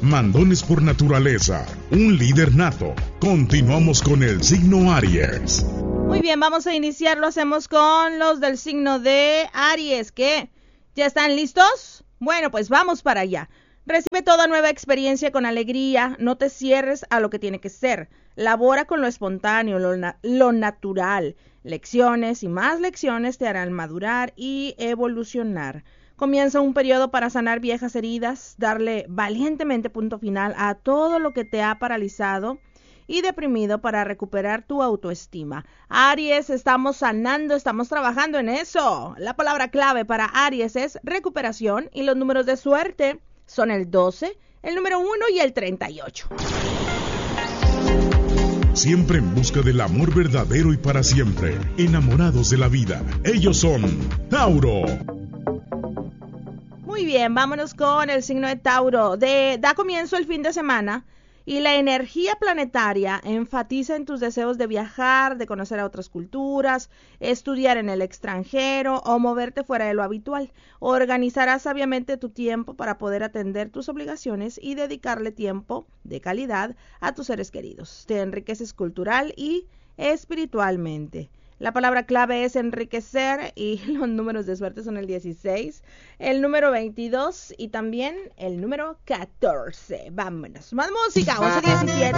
mandones por naturaleza, un líder nato. Continuamos con el signo Aries. Muy bien, vamos a iniciar, lo hacemos con los del signo de Aries, ¿qué? ¿Ya están listos? Bueno, pues vamos para allá. Recibe toda nueva experiencia con alegría, no te cierres a lo que tiene que ser. Labora con lo espontáneo, lo natural. Lecciones y más lecciones te harán madurar y evolucionar. Comienza un periodo para sanar viejas heridas, darle valientemente punto final a todo lo que te ha paralizado y deprimido para recuperar tu autoestima. Aries, estamos sanando, estamos trabajando en eso. La palabra clave para Aries es recuperación y los números de suerte son el 12, el número 1 y el 38. Siempre en busca del amor verdadero y para siempre. Enamorados de la vida. Ellos son Tauro. Muy bien, vámonos con el signo de Tauro. Da comienzo el fin de semana y la energía planetaria enfatiza en tus deseos de viajar, de conocer a otras culturas, estudiar en el extranjero o moverte fuera de lo habitual. Organizarás sabiamente tu tiempo para poder atender tus obligaciones y dedicarle tiempo de calidad a tus seres queridos. Te enriqueces cultural y espiritualmente. La palabra clave es enriquecer y los números de suerte son el 16, el número 22 y también el número 14. Vámonos, más música, 11:17.